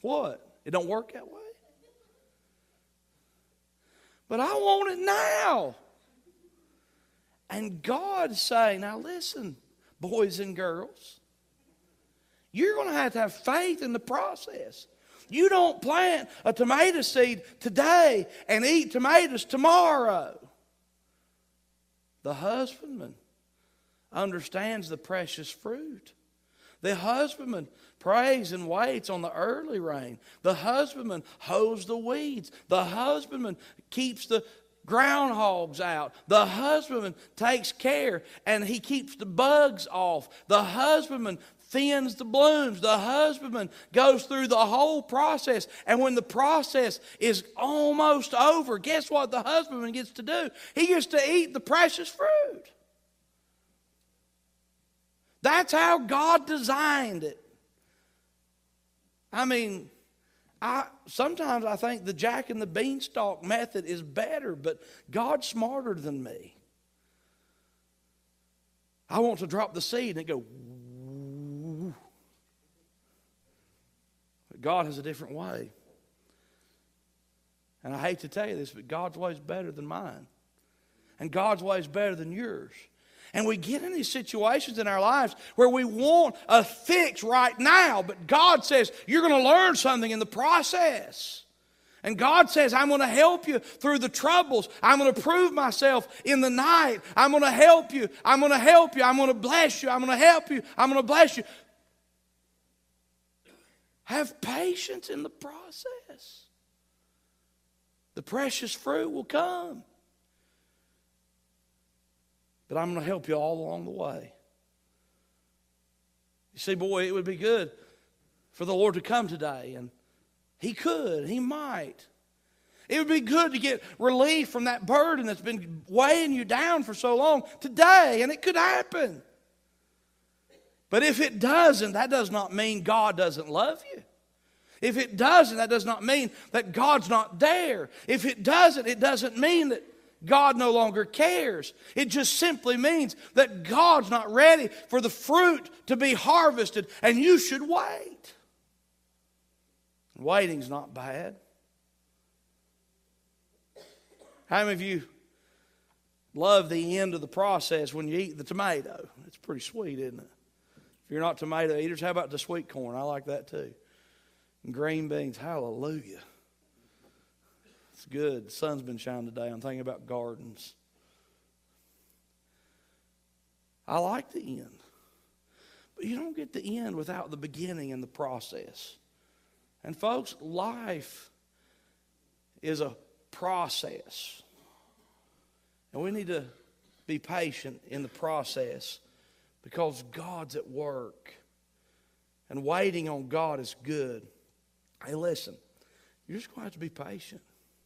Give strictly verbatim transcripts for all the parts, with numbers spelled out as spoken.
What? It don't work that way? But I want it now. And God's saying, now listen, boys and girls, you're going to have to have faith in the process. You don't plant a tomato seed today and eat tomatoes tomorrow. The husbandman understands the precious fruit. The husbandman prays and waits on the early rain. The husbandman hoes the weeds. The husbandman keeps the groundhogs out. The husbandman takes care and he keeps the bugs off. The husbandman thins the blooms. The husbandman goes through the whole process. And when the process is almost over, guess what the husbandman gets to do? He gets to eat the precious fruit. That's how God designed it. I mean, I sometimes I think the Jack and the Beanstalk method is better, but God's smarter than me. I want to drop the seed and it go. Woo. But God has a different way. And I hate to tell you this, but God's way is better than mine. And God's way is better than yours. And we get in these situations in our lives where we want a fix right now. But God says, you're going to learn something in the process. And God says, I'm going to help you through the troubles. I'm going to prove myself in the night. I'm going to help you. I'm going to help you. I'm going to bless you. I'm going to help you. I'm going to bless you. Have patience in the process. The precious fruit will come. But I'm going to help you all along the way. You see, boy, it would be good for the Lord to come today. And He could. He might. It would be good to get relief from that burden that's been weighing you down for so long today. And it could happen. But if it doesn't, that does not mean God doesn't love you. If it doesn't, that does not mean that God's not there. If it doesn't, it doesn't mean that God no longer cares. It just simply means that God's not ready for the fruit to be harvested, and you should wait. Waiting's not bad. How many of you love the end of the process when you eat the tomato? It's pretty sweet, isn't it? If you're not tomato eaters, how about the sweet corn? I like that too. And green beans, hallelujah. It's good. The sun's been shining today. I'm thinking about gardens. I like the end. But you don't get the end without the beginning and the process. And folks, life is a process. And we need to be patient in the process because God's at work. And waiting on God is good. Hey, listen, you're just going to have to be patient.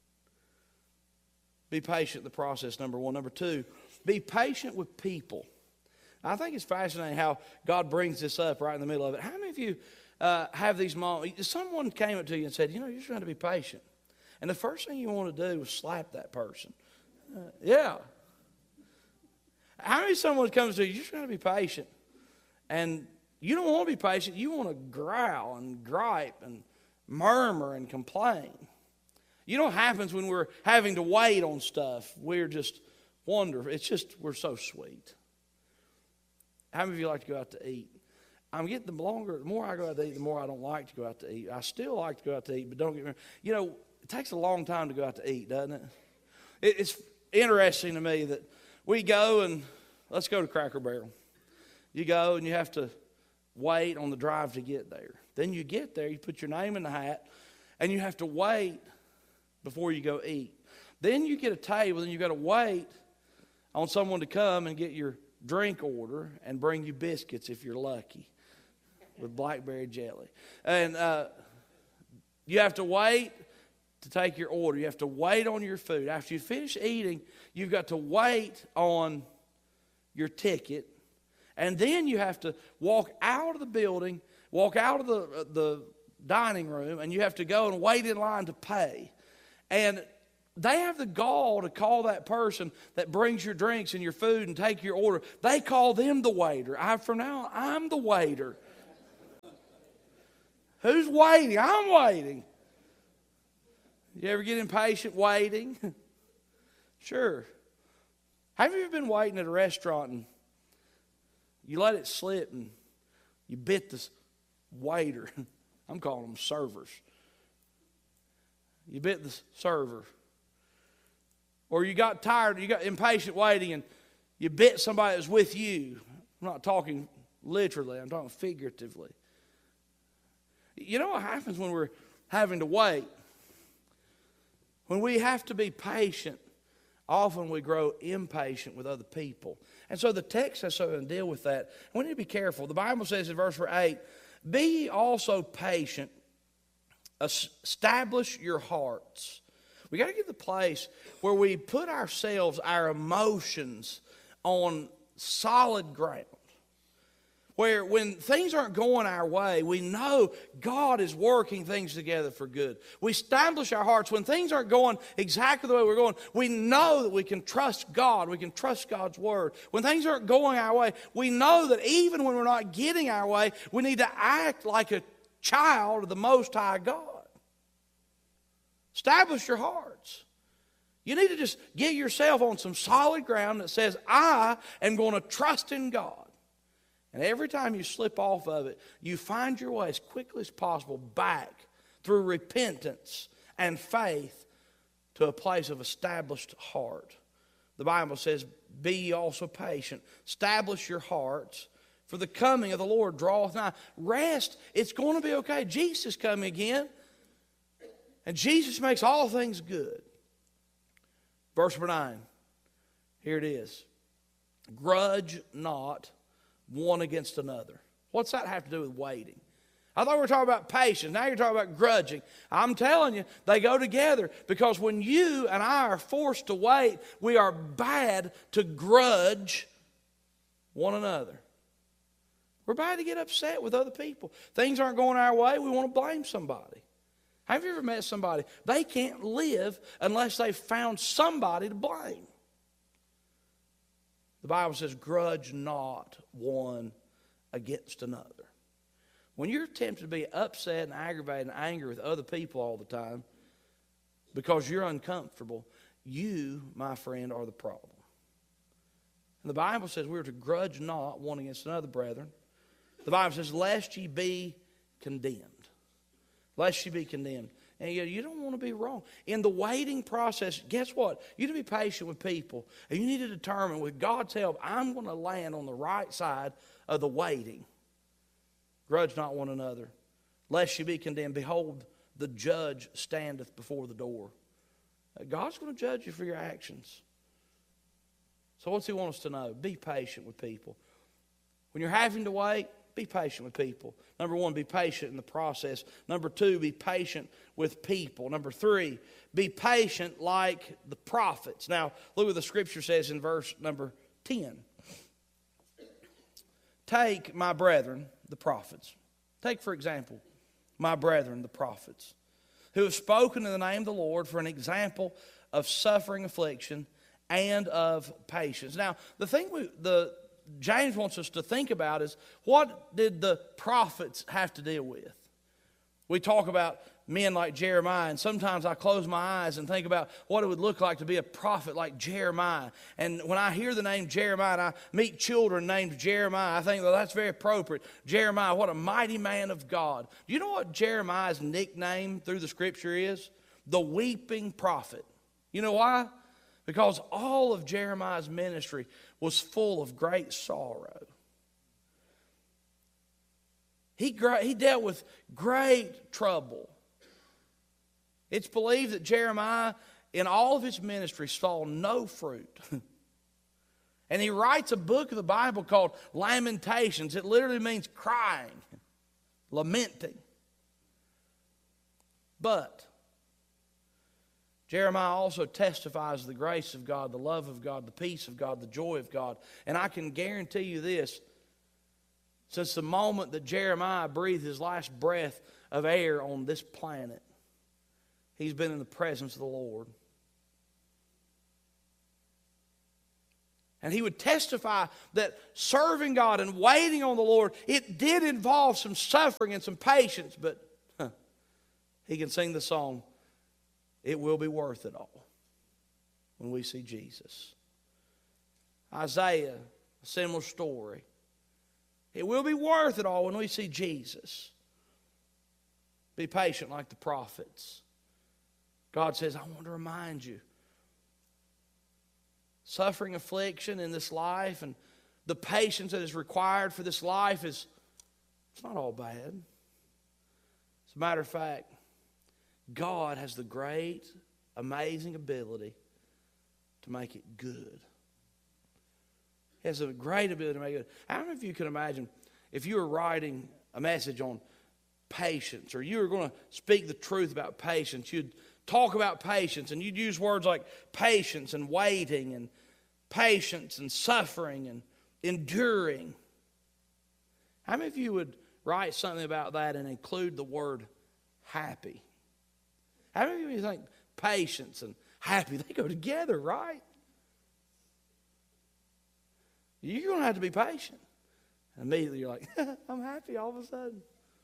Be patient in the process, number one. Number two, be patient with people. I think it's fascinating how God brings this up right in the middle of it. How many of you uh, have these moments? Someone came up to you and said, you know, you're just going to be patient. And the first thing you want to do is slap that person. Uh, yeah. How many someone comes to you, you're just going to be patient. And you don't want to be patient. You want to growl and gripe and murmur and complain. You know what happens when we're having to wait on stuff? We're just wonderful. It's just, we're so sweet. How many of you like to go out to eat? I'm getting the longer, the more I go out to eat, the more I don't like to go out to eat. I still like to go out to eat, but don't get me wrong. You know, it takes a long time to go out to eat, doesn't it? It's interesting to me that we go and let's go to Cracker Barrel. You go and you have to wait on the drive to get there. Then you get there, you put your name in the hat, and you have to wait before you go eat. Then you get a table, and you got to wait on someone to come and get your drink order and bring you biscuits if you're lucky with blackberry jelly. And uh, you have to wait to take your order. You have to wait on your food. After you finish eating, you've got to wait on your ticket. And then you have to walk out of the building, walk out of the, the dining room, and you have to go and wait in line to pay. And they have the gall to call that person that brings your drinks and your food and take your order. They call them the waiter. I, from now on, I'm the waiter. Who's waiting? I'm waiting. You ever get impatient waiting? Sure. Have you ever been waiting at a restaurant and you let it slip and you bit the waiter? I'm calling them servers. You bit the server. Or you got tired, you got impatient waiting and you bit somebody that was with you. I'm not talking literally, I'm talking figuratively. You know what happens when we're having to wait? When we have to be patient, often we grow impatient with other people. And so the text has something to deal with that. We need to be careful. The Bible says in verse eight, be ye also patient, establish your hearts. We got to get to the place where we put ourselves, our emotions, on solid ground. Where when things aren't going our way, we know God is working things together for good. We establish our hearts. When things aren't going exactly the way we're going, we know that we can trust God. We can trust God's Word. When things aren't going our way, we know that even when we're not getting our way, we need to act like a child of the Most High God. Establish your hearts. You need to just get yourself on some solid ground that says, I am going to trust in God. And every time you slip off of it, you find your way as quickly as possible back through repentance and faith to a place of established heart. The Bible says, be ye also patient. Establish your hearts, for the coming of the Lord draweth nigh. Rest, it's going to be okay. Jesus is coming again. And Jesus makes all things good. Verse nine, here it is. Grudge not one against another. What's that have to do with waiting? I thought we were talking about patience. Now you're talking about grudging. I'm telling you, they go together, because when you and I are forced to wait, we are bad to grudge one another. We're bad to get upset with other people. Things aren't going our way, we want to blame somebody. Have you ever met somebody? They can't live unless they've found somebody to blame. The Bible says, grudge not one against another. When you're tempted to be upset and aggravated and angry with other people all the time because you're uncomfortable, you, my friend, are the problem. And the Bible says we're to grudge not one against another, brethren. The Bible says, lest ye be condemned. Lest ye be condemned. And you don't want to be wrong. In the waiting process, guess what? You need to be patient with people. And you need to determine, with God's help, I'm going to land on the right side of the waiting. Grudge not one another, lest you be condemned. Behold, the judge standeth before the door. God's going to judge you for your actions. So what's he want us to know? Be patient with people. When you're having to wait, be patient with people. Number one, be patient in the process. Number two, be patient with people. Number three, be patient like the prophets. Now, look what the scripture says in verse number ten. Take my brethren, the prophets. Take, for example, my brethren, the prophets, who have spoken in the name of the Lord for an example of suffering, affliction, and of patience. Now, the thing we, the James wants us to think about is, what did the prophets have to deal with? We talk about men like Jeremiah, and sometimes I close my eyes and think about what it would look like to be a prophet like Jeremiah. And when I hear the name Jeremiah and I meet children named Jeremiah, I think, well, that's very appropriate. Jeremiah, what a mighty man of God. Do you know what Jeremiah's nickname through the scripture is? The weeping prophet. You know why? Because all of Jeremiah's ministry was full of great sorrow. He, he dealt with great trouble. It's believed that Jeremiah, in all of his ministry, saw no fruit. And he writes a book of the Bible called Lamentations. It literally means crying, lamenting. But Jeremiah also testifies the grace of God, the love of God, the peace of God, the joy of God. And I can guarantee you this, since the moment that Jeremiah breathed his last breath of air on this planet, he's been in the presence of the Lord. And he would testify that serving God and waiting on the Lord, it did involve some suffering and some patience, but he can sing the song, "It will be worth it all when we see Jesus." Isaiah, a similar story. It will be worth it all when we see Jesus. Be patient like the prophets. God says, I want to remind you. Suffering, affliction in this life and the patience that is required for this life is, it's not all bad. As a matter of fact, God has the great, amazing ability to make it good. He has a great ability to make it. How many of you can imagine if you were writing a message on patience, or you were going to speak the truth about patience, you'd talk about patience, and you'd use words like patience and waiting and patience and suffering and enduring. How many of you would write something about that and include the word happy? How many of you think patience and happy, they go together, right? You're going to have to be patient. And immediately you're like, I'm happy all of a sudden.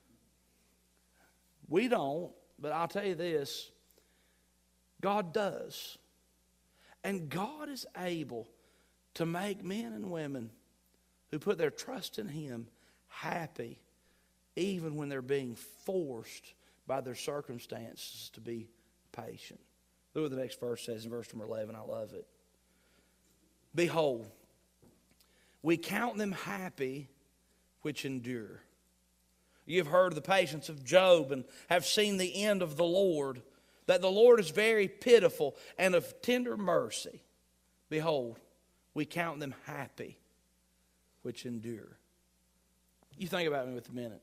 We don't, but I'll tell you this, God does. And God is able to make men and women who put their trust in Him happy, even when they're being forced by their circumstances to be patient. Look what the next verse says in verse number eleven. I love it. Behold, we count them happy which endure. You have heard of the patience of Job and have seen the end of the Lord, that the Lord is very pitiful and of tender mercy. Behold, we count them happy which endure. You think about me with a minute.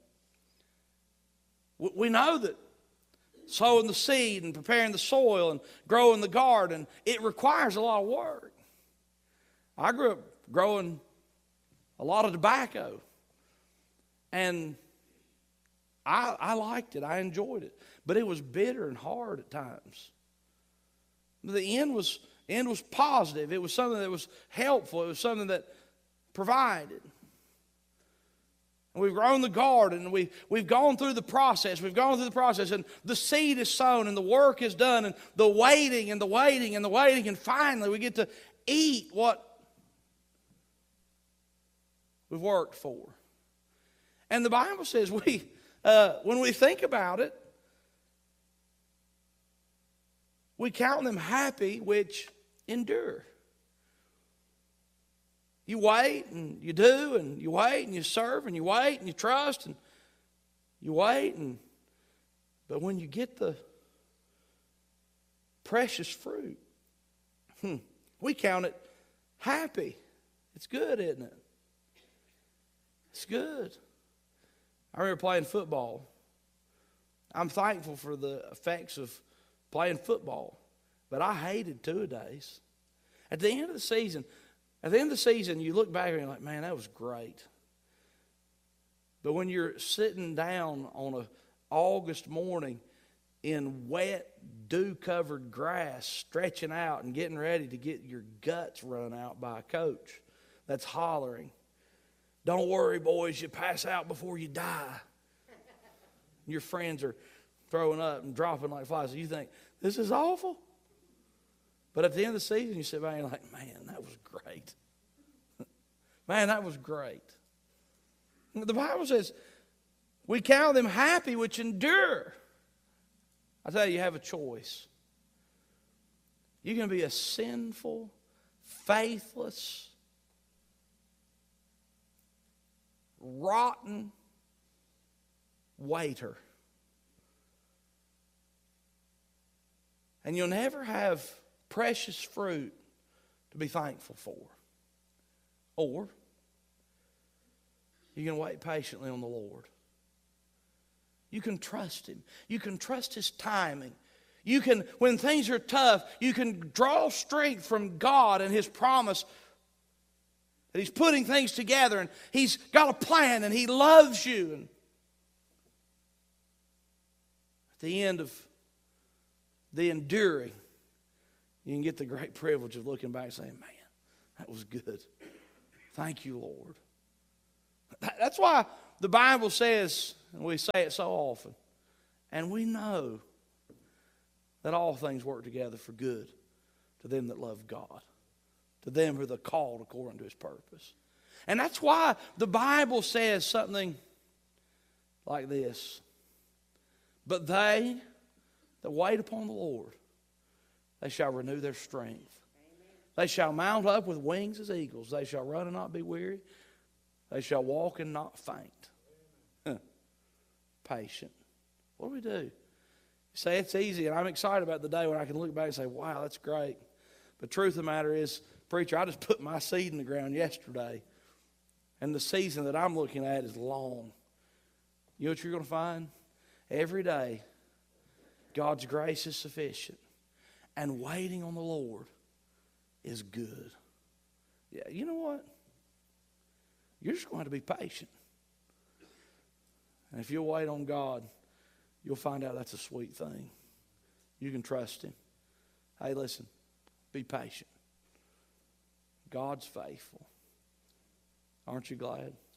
We know that sowing the seed and preparing the soil and growing the garden, it requires a lot of work. I grew up growing a lot of tobacco. And I, I liked it. I enjoyed it. But it was bitter and hard at times. The end was, end was positive. It was something that was helpful. It was something that provided. And we've grown the garden. And we, we've gone through the process. We've gone through the process. And the seed is sown. And the work is done. And the waiting and the waiting and the waiting. And finally we get to eat what we've worked for. And the Bible says we, uh, when we think about it, we count them happy which endure. You wait and you do and you wait and you serve and you wait and you trust and you wait. and But when you get the precious fruit, hmm, we count it happy. It's good, isn't it? It's good. I remember playing football. I'm thankful for the effects of playing football, but I hated two-a-days. At the end of the season, at the end of the season, you look back and you're like, man, that was great. But when you're sitting down on an August morning in wet, dew-covered grass, stretching out and getting ready to get your guts run out by a coach that's hollering, don't worry, boys, you pass out before you die. Your friends are throwing up and dropping like flies. So you think, this is awful? But at the end of the season, you sit back and you're like, man, that was great. Man, that was great. The Bible says, we count them happy which endure. I tell you, you have a choice. You can be a sinful, faithless, rotten waiter. And you'll never have precious fruit to be thankful for. Or you can wait patiently on the Lord. You can trust Him. You can trust His timing. You can, when things are tough, you can draw strength from God and His promise that He's putting things together and He's got a plan and He loves you. And at the end of the enduring, you can get the great privilege of looking back and saying, man, that was good. Thank you, Lord. That's why the Bible says, and we say it so often, and we know that all things work together for good to them that love God, to them who are the called according to his purpose. And that's why the Bible says something like this. But they that wait upon the Lord, they shall renew their strength. Amen. They shall mount up with wings as eagles. They shall run and not be weary. They shall walk and not faint. Huh. Patient. What do we do? You say it's easy, and I'm excited about the day when I can look back and say, wow, that's great. But the truth of the matter is, preacher, I just put my seed in the ground yesterday, and the season that I'm looking at is long. You know what you're going to find? Every day, God's grace is sufficient, and waiting on the Lord is good. Yeah, you know what? You're just going to have to be patient. And if you'll wait on God, you'll find out that's a sweet thing. You can trust him. Hey, listen, be patient. God's faithful. Aren't you glad?